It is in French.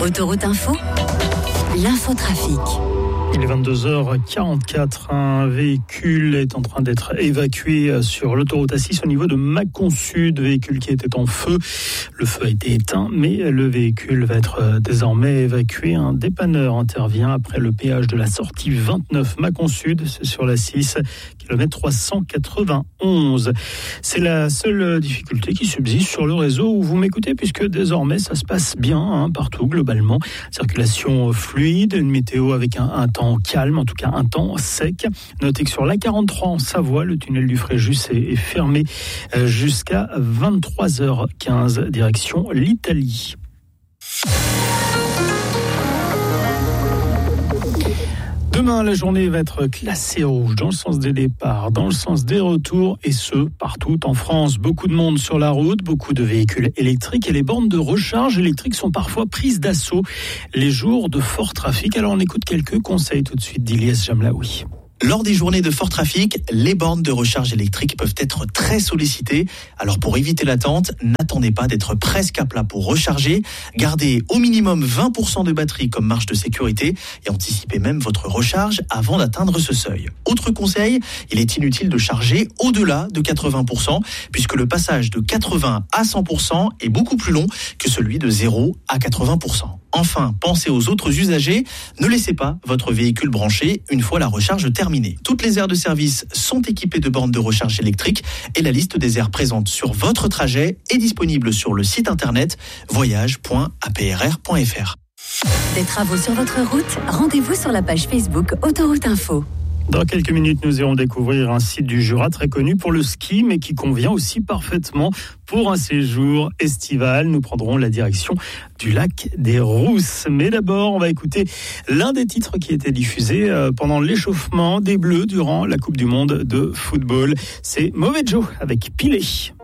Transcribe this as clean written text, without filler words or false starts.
Autoroute Info, l'infotrafic. Il est 22h44. Un véhicule est en train d'être évacué sur l'autoroute A6 au niveau de Mâcon Sud. Véhicule qui était en feu. Le feu a été éteint, mais le véhicule va être désormais évacué. Un dépanneur intervient après le péage de la sortie 29 Mâcon Sud. C'est sur l'A6, kilomètre 391. C'est la seule difficulté qui subsiste sur le réseau où vous m'écoutez, puisque désormais ça se passe bien partout globalement. Circulation fluide, une météo avec un temps calme, en tout cas un temps sec. Notez que sur l'A43 en Savoie, le tunnel du Fréjus est fermé jusqu'à 23h15, direction l'Italie. Demain, la journée va être classée rouge dans le sens des départs, dans le sens des retours, et ce, partout en France. Beaucoup de monde sur la route, beaucoup de véhicules électriques, et les bornes de recharge électriques sont parfois prises d'assaut les jours de fort trafic. Alors on écoute quelques conseils tout de suite d'Ilyes Jamlaoui. Lors des journées de fort trafic, les bornes de recharge électrique peuvent être très sollicitées. Alors pour éviter l'attente, n'attendez pas d'être presque à plat pour recharger. Gardez au minimum 20% de batterie comme marge de sécurité et anticipez même votre recharge avant d'atteindre ce seuil. Autre conseil, il est inutile de charger au-delà de 80% puisque le passage de 80 à 100% est beaucoup plus long que celui de 0 à 80%. Enfin, pensez aux autres usagers. Ne laissez pas votre véhicule branché une fois la recharge terminée. Toutes les aires de service sont équipées de bornes de recharge électrique et la liste des aires présentes sur votre trajet est disponible sur le site internet voyage.aprr.fr. Des travaux sur votre route, rendez-vous sur la page Facebook Autoroute Info. Dans quelques minutes, nous irons découvrir un site du Jura très connu pour le ski, mais qui convient aussi parfaitement pour un séjour estival. Nous prendrons la direction du lac des Rousses. Mais d'abord, on va écouter l'un des titres qui était diffusé pendant l'échauffement des Bleus durant la Coupe du Monde de football. C'est Mauvais Joe avec Pilé.